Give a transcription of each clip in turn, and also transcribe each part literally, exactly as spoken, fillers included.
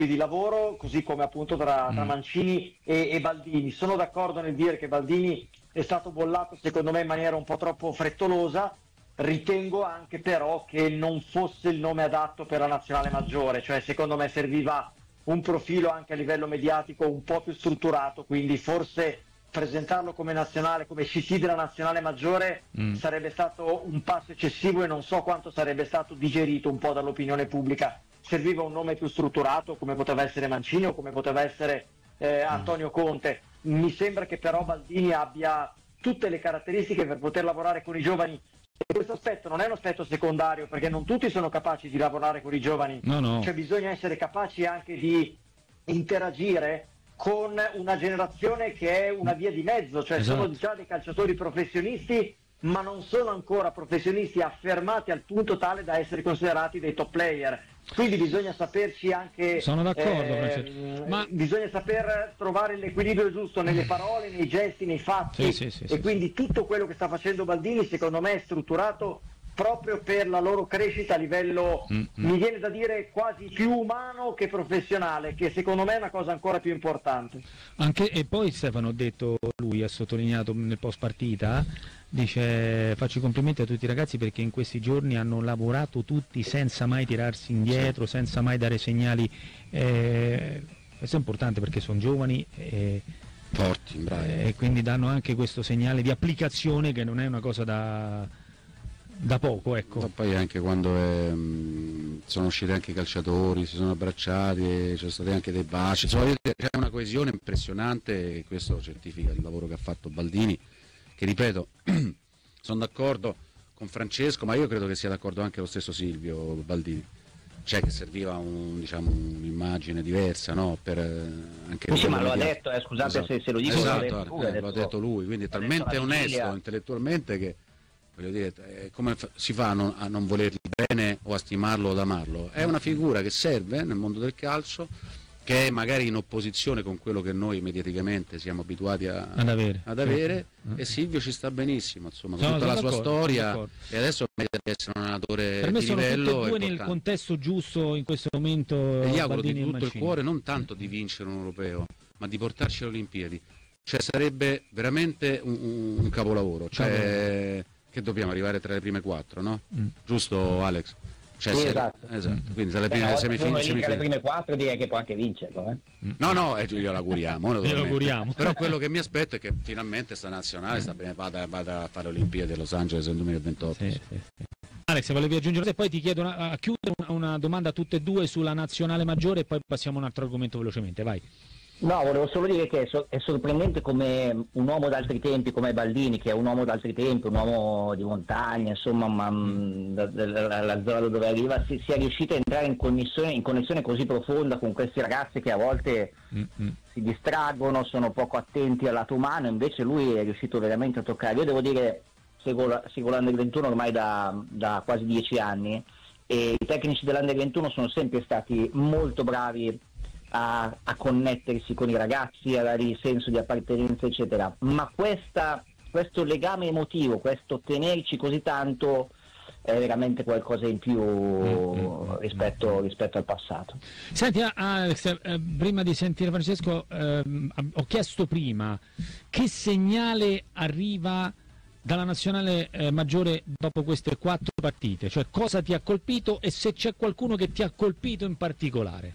di lavoro, così come appunto tra, tra Mancini e, e Baldini. Sono d'accordo nel dire che Baldini è stato bollato secondo me in maniera un po' troppo frettolosa. Ritengo anche però che non fosse il nome adatto per la nazionale maggiore, cioè secondo me serviva un profilo anche a livello mediatico un po' più strutturato, quindi forse presentarlo come nazionale, come C T della nazionale maggiore mm. sarebbe stato un passo eccessivo e non so quanto sarebbe stato digerito un po' dall'opinione pubblica. Serviva un nome più strutturato, come poteva essere Mancini o come poteva essere eh, Antonio Conte. Mi sembra che però Baldini abbia tutte le caratteristiche per poter lavorare con i giovani, e questo aspetto non è un aspetto secondario, perché non tutti sono capaci di lavorare con i giovani, no, no. Cioè bisogna essere capaci anche di interagire con una generazione che è una via di mezzo, cioè esatto. sono già dei calciatori professionisti ma non sono ancora professionisti affermati al punto tale da essere considerati dei top player, quindi bisogna saperci anche sono d'accordo eh, ma bisogna saper trovare l'equilibrio giusto nelle parole, nei gesti, nei fatti, sì, sì, sì, e sì, quindi sì. tutto quello che sta facendo Baldini secondo me è strutturato proprio per la loro crescita a livello, mm-hmm. mi viene da dire quasi più umano che professionale, che secondo me è una cosa ancora più importante. Anche, e poi Stefano ha detto, lui ha sottolineato nel post partita, dice faccio i complimenti a tutti i ragazzi perché in questi giorni hanno lavorato tutti senza mai tirarsi indietro, sì. senza mai dare segnali, eh, questo è importante perché sono giovani e forti, bravi. E quindi danno anche questo segnale di applicazione che non è una cosa da da poco, ecco. Ma poi anche quando è, mh, sono usciti anche i calciatori, si sono abbracciati, c'è stati anche dei baci, insomma c'è una coesione impressionante e questo certifica il lavoro che ha fatto Baldini, che ripeto, sono d'accordo con Francesco, ma io credo che sia d'accordo anche lo stesso Silvio Baldini, cioè che serviva un, diciamo, un'immagine diversa, no? Per, anche sì, ma lo ha detto, eh, scusate esatto. se, se lo dico, esatto, l'ha detto, eh, detto, l'ha detto lui, quindi è talmente onesto intellettualmente che voglio dire, eh, come fa, si fa a non, a non volergli bene o a stimarlo o ad amarlo? È una figura che serve nel mondo del calcio, che è magari in opposizione con quello che noi mediaticamente siamo abituati a, ad avere, ad avere sì. E Silvio ci sta benissimo, insomma, con no, tutta la sua storia, e adesso merita di essere un allenatore per me di sono livello tutti e due importante. Nel contesto giusto in questo momento, e gli auguro Baldini di tutto il cuore non tanto di vincere un europeo, ma di portarci alle Olimpiadi, cioè sarebbe veramente un, un capolavoro, cioè che dobbiamo arrivare tra le prime quattro, no? Mm. Giusto Alex? Cioè, sì, se, esatto. esatto. Quindi tra le Beh, prime no, semifinali, se le prime quattro direi che può anche vincerlo, eh? No, no, eh, glielo auguriamo, glielo auguriamo. Però quello che mi aspetto è che finalmente sta nazionale sta bene, vada, vada a fare le Olimpiadi a Los Angeles nel duemilaventotto. Sì, sì, sì. Alex, volevi aggiungere e poi ti chiedo una, a chiudere una, una domanda a tutte e due sulla nazionale maggiore e poi passiamo a un altro argomento velocemente, vai. No, volevo solo dire che è, so- è sorprendente come un uomo d'altri tempi come Baldini, che è un uomo d'altri tempi, un uomo di montagna, insomma, ma, mh, da, da, da, dalla zona da dove arriva, si, sia riuscito a entrare in connessione, in connessione così profonda con questi ragazzi che a volte mm-hmm. si distraggono, sono poco attenti al lato umano, invece lui è riuscito veramente a toccare. Io devo dire, seguo, la, seguo l'Under ventuno ormai da, da quasi dieci anni e i tecnici dell'Under ventuno sono sempre stati molto bravi A, a connettersi con i ragazzi, a dare il senso di appartenenza eccetera, ma questa, questo legame emotivo, questo tenerci così tanto è veramente qualcosa in più mm-hmm. rispetto, rispetto al passato. Senti Alex, eh, prima di sentire Francesco, eh, ho chiesto prima che segnale arriva dalla nazionale eh, maggiore dopo queste quattro partite, cioè cosa ti ha colpito e se c'è qualcuno che ti ha colpito in particolare.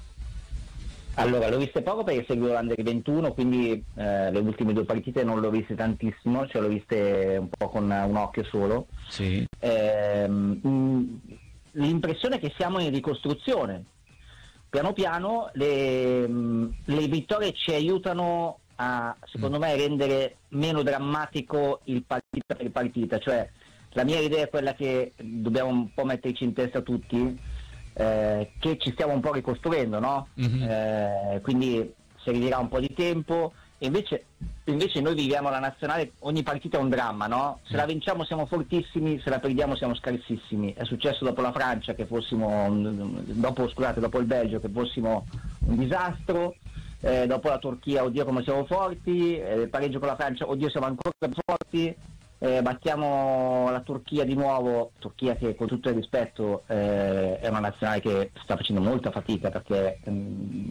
Allora, l'ho viste poco perché seguo l'Under ventuno, quindi eh, le ultime due partite non le ho viste tantissimo, cioè l'ho viste un po' con un occhio solo. Sì. Eh, mh, l'impressione è che siamo in ricostruzione. Piano piano le, mh, le vittorie ci aiutano a, secondo me, rendere meno drammatico il partita per partita. Cioè, la mia idea è quella che dobbiamo un po' metterci in testa tutti, Eh, che ci stiamo un po' ricostruendo, no? Mm-hmm. Eh, quindi servirà un po' di tempo e invece, invece noi viviamo la nazionale, ogni partita è un dramma, no? Se la vinciamo siamo fortissimi, se la perdiamo siamo scarsissimi. È successo dopo la Francia che fossimo dopo, scusate, dopo il Belgio che fossimo un disastro, eh, dopo la Turchia oddio come siamo forti, eh, il pareggio con la Francia oddio siamo ancora più forti. eh, battiamo la Turchia di nuovo, Turchia che con tutto il rispetto eh, è una nazionale che sta facendo molta fatica perché ehm,